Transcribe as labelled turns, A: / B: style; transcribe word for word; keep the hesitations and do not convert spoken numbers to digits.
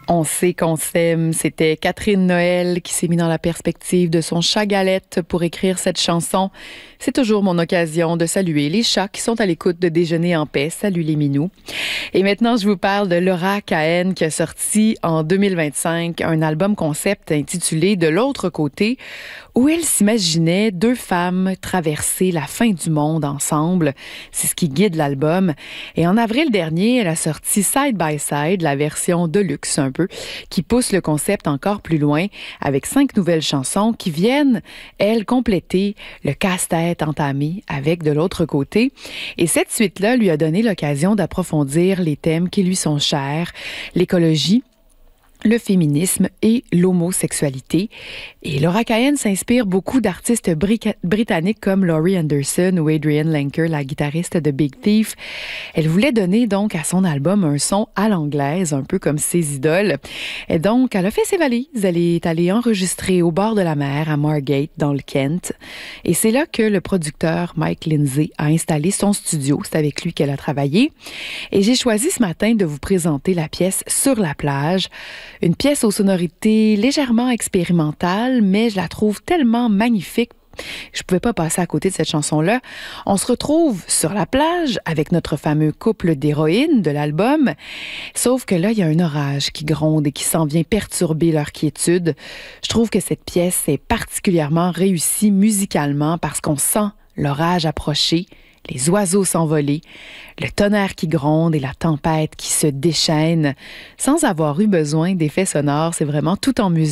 A: On sait qu'on s'aime. C'était Catherine Noël qui s'est mis dans la perspective de son chat Galette pour écrire cette chanson. C'est toujours mon occasion de saluer les chats qui sont à l'écoute de Déjeuner en paix. Salut les minous. Et maintenant, je vous parle de Laura Cahen qui a sorti en deux mille vingt-cinq un album concept intitulé De l'autre côté, où elle s'imaginait deux femmes traverser la fin du monde ensemble. C'est ce qui guide l'album. Et en avril dernier, elle a sorti Side by Side, la version deluxe un peu, qui pousse le concept encore plus loin avec cinq nouvelles chansons qui viennent, elles, compléter le casse-tête entamé avec De l'autre côté. Et cette suite-là lui a donné l'occasion d'approfondir les thèmes qui lui sont chers, l'écologie, le féminisme et l'homosexualité. Et Laura Cahen s'inspire beaucoup d'artistes bri- britanniques comme Laurie Anderson ou Adrienne Lenker, la guitariste de Big Thief. Elle voulait donner donc à son album un son à l'anglaise, un peu comme ses idoles. Et donc, elle a fait ses valises. Elle est allée enregistrer au bord de la mer à Margate, dans le Kent. Et c'est là que le producteur Mike Lindsay a installé son studio. C'est avec lui qu'elle a travaillé. Et j'ai choisi ce matin de vous présenter la pièce Sur la plage. Une pièce aux sonorités légèrement expérimentales, mais je la trouve tellement magnifique. Je pouvais pas passer à côté de cette chanson-là. On se retrouve sur la plage avec notre fameux couple d'héroïnes de l'album. Sauf que là, il y a un orage qui gronde et qui s'en vient perturber leur quiétude. Je trouve que cette pièce est particulièrement réussie musicalement parce qu'on sent l'orage approcher, les oiseaux s'envoler, le tonnerre qui gronde et la tempête qui se déchaîne. Sans avoir eu besoin d'effets sonores, c'est vraiment tout en musique.